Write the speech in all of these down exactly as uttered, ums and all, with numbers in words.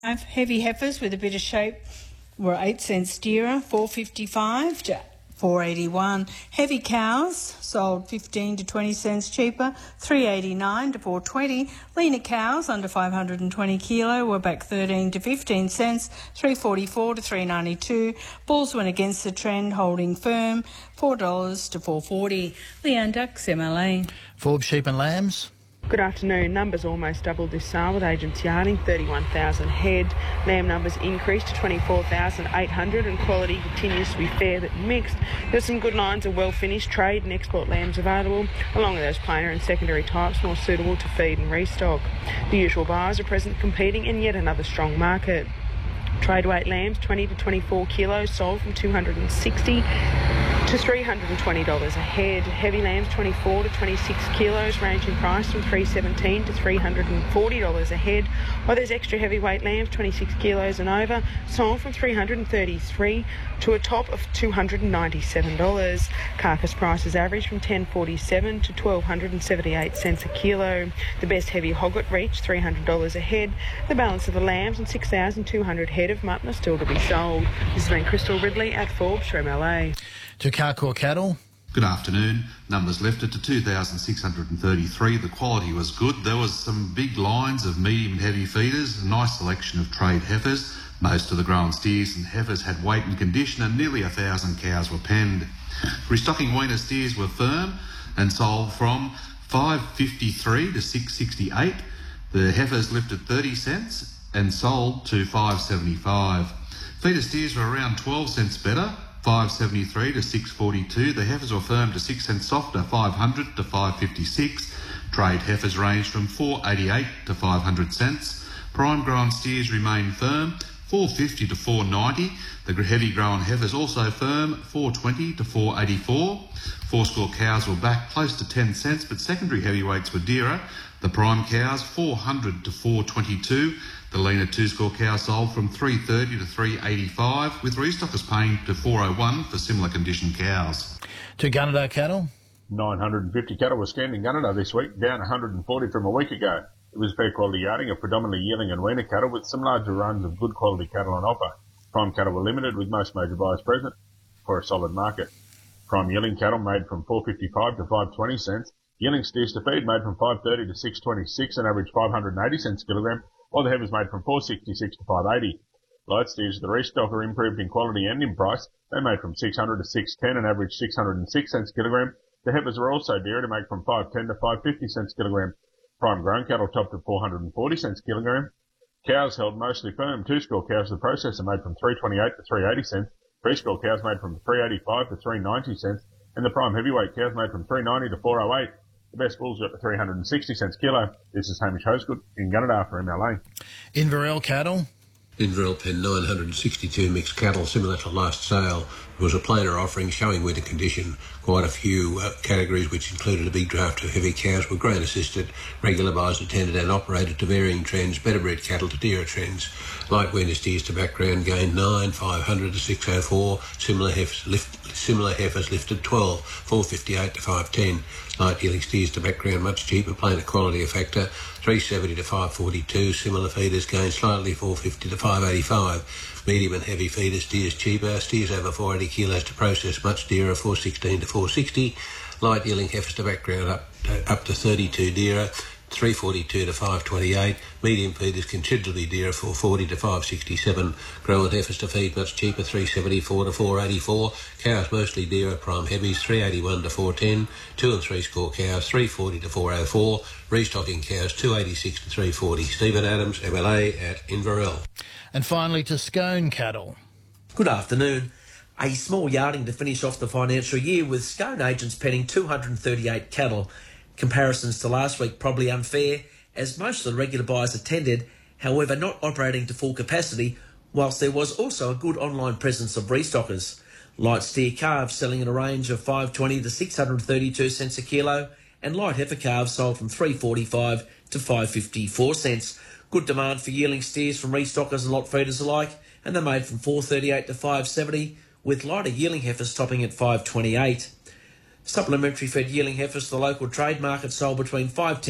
Heavy heifers with a bit of shape were eight cents dearer, four fifty-five to four eighty-one. Heavy cows sold fifteen to twenty cents cheaper, three eighty-nine to four twenty. Leaner cows under five hundred twenty kilo were back thirteen to fifteen cents, three forty-four to three ninety-two. Bulls went against the trend, holding firm, four dollars to four forty. Leanne Dux, M L A. Forbes sheep and lambs. Good afternoon. Numbers almost doubled this sale with agents yarding thirty-one thousand head. Lamb numbers increased to twenty-four thousand eight hundred and quality continues to be fair but mixed. There's some good lines of well-finished trade and export lambs available, along with those plainer and secondary types more suitable to feed and restock. The usual buyers are present competing in yet another strong market. Trade weight lambs twenty to twenty-four kilos sold from two hundred sixty to three hundred twenty dollars a head. Heavy lambs twenty-four to twenty-six kilos range in price from three hundred seventeen dollars to three hundred forty dollars a head, while there's extra heavyweight lambs twenty-six kilos and over sold from three hundred thirty-three dollars to a top of two hundred ninety-seven dollars. Carcass prices average from ten forty-seven to twelve seventy-eight cents a kilo. The best heavy hogget reached three hundred dollars a head. The balance of the lambs and six thousand two hundred head of mutton are still to be sold. This has been Crystal Ridley at Forbes for M L A. To Carcoar cattle. Good afternoon. Numbers lifted to two thousand six hundred thirty-three. The quality was good. There was some big lines of medium and heavy feeders, a nice selection of trade heifers. Most of the grown steers and heifers had weight and condition, and nearly a thousand cows were penned. Restocking weaner steers were firm and sold from five fifty-three to six sixty-eight. The heifers lifted thirty cents and sold to five seventy-five. Feeder steers were around twelve cents better, five seventy-three to six forty-two. The heifers were firm to six cents softer, five hundred to five fifty-six. Trade heifers ranged from four eighty-eight to five hundred cents. Prime grown steers remained firm, four fifty to four ninety. The heavy grown heifers also firm, four twenty to four eighty-four. Four score cows were back close to ten cents, but secondary heavyweights were dearer. The prime cows four hundred to four twenty-two. The leaner two score cow sold from three thirty to three eighty-five, with restockers paying to four oh one for similar condition cows. To Gunnedah cattle. nine hundred fifty cattle were scanned in Gunnedah this week, down one hundred forty from a week ago. It was fair quality yarding of predominantly yearling and weaner cattle, with some larger runs of good quality cattle on offer. Prime cattle were limited, with most major buyers present for a solid market. Prime yearling cattle made from four fifty-five to five twenty cents. Yearling steers to feed made from five thirty to six twenty-six and averaged five hundred eighty cents a kilogram, while the heavers made from four sixty-six to five eighty. Light steers, the restocker, improved in quality and in price. They made from six hundred to six ten and averaged six hundred six cents a kilogram. The heifers were also dearer to make from five ten to five fifty cents a kilogram. Prime grown cattle topped at four hundred forty cents a kilogram. Cows held mostly firm. Two score cows the processor made from three twenty-eight to three eighty cents. Three score cows made from three eighty-five to three ninety cents. And the prime heavyweight cows made from three ninety to four oh eight. The best bulls are at three hundred sixty cents a kilo. This is Hamish Hosgood in Gunnedah for M L A. Inverell cattle. Inverell penned nine hundred sixty-two mixed cattle, similar to last sale. There was a plainer offering showing winter condition. Quite a few uh, categories, which included a big draft of heavy cows, were grain assisted. Regular buyers attended and operated to varying trends, better bred cattle to dearer trends. Light weaner steers to background gained nine, five hundred to six oh four. Similar heifers, lift, similar heifers lifted twelve, four fifty-eight to five ten. Light yearling steers to background much cheaper, plainer quality a factor, three seventy to five forty-two. Similar feeders gained slightly, four fifty to five eighty-five. Medium and heavy feeder steers cheaper. Steers over four hundred eighty kilos to process much dearer, four sixteen to four sixty. Light yearling heifers to background up to, up to thirty-two dearer, three forty-two to five twenty-eight. Medium feeders considerably dearer, four forty to five sixty-seven. Grown heifers to feed much cheaper, three seventy-four to four eighty-four. Cows mostly dearer, prime heavies, three eighty-one to four ten. Two and three score cows, three forty to four oh four. Restocking cows, two eighty-six to three forty. Stephen Adams, M L A at Inverell. And finally to Scone cattle. Good afternoon. A small yarding to finish off the financial year, with Scone agents penning two hundred thirty-eight cattle. Comparisons to last week probably unfair, as most of the regular buyers attended, however not operating to full capacity, whilst there was also a good online presence of restockers. Light steer calves selling in a range of five twenty to six hundred thirty-two cents a kilo, and light heifer calves sold from three forty-five to five fifty-four cents. Good demand for yearling steers from restockers and lot feeders alike, and they're made from four thirty-eight to five seventy, with lighter yearling heifers topping at five twenty-eight. Supplementary fed yearling heifers to the local trade market sold between five ten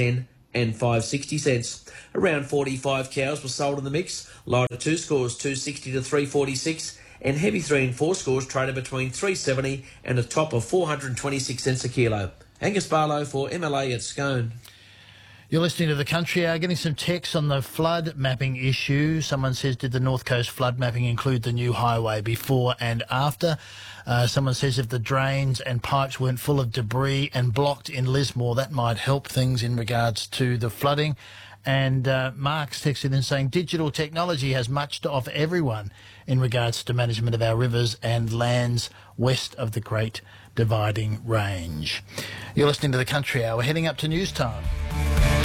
and five sixty cents. Around forty-five cows were sold in the mix. Lighter two scores two sixty to three forty-six, and heavy three and four scores traded between three seventy and a top of four hundred twenty-six cents a kilo. Angus Barlow for M L A at Scone. You're listening to The Country Hour, getting some texts on the flood mapping issue. Someone says, did the North Coast flood mapping include the new highway before and after? Uh, someone says if the drains and pipes weren't full of debris and blocked in Lismore, that might help things in regards to the flooding. And uh, Mark's texted in saying digital technology has much to offer everyone in regards to management of our rivers and lands west of the Great Dividing Range. You're listening to The Country Hour. We're heading up to news time.